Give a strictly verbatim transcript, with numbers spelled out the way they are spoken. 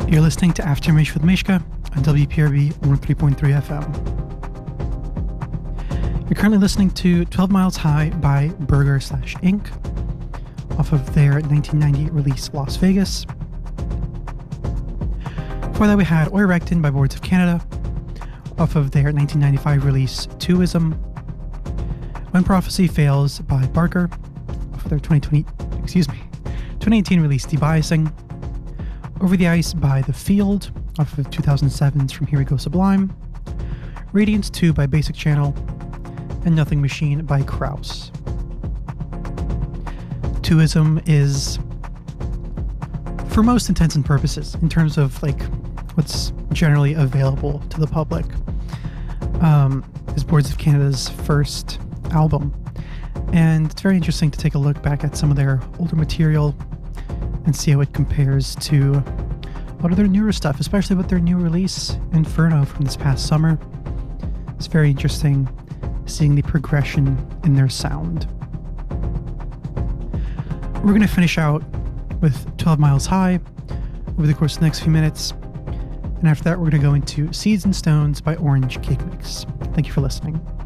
You're listening to Aftermath with Mishka on W P R B one oh three point three F M. You're currently listening to twelve Miles High by Burger slash Inc off of their nineteen ninety release Las Vegas. Before that we had Oirectin by Boards of Canada off of their nineteen ninety-five release Twoism. When Prophecy Fails by Barker off of their twenty twenty, excuse me, twenty eighteen release Debiasing. Over the Ice by The Field off of two thousand seven's From Here We Go Sublime. Radiance two by Basic Channel. And Nothing Machine by Kraus. Twoism is, for most intents and purposes, in terms of like what's generally available to the public, um, is Boards of Canada's first album. And it's very interesting to take a look back at some of their older material and see how it compares to a lot of their newer stuff, especially with their new release, Inferno, from this past summer. It's very interesting seeing the progression in their sound. We're going to finish out with twelve Miles High over the course of the next few minutes. And after that, we're going to go into Seeds and Stones by Orange Cake Mix. Thank you for listening.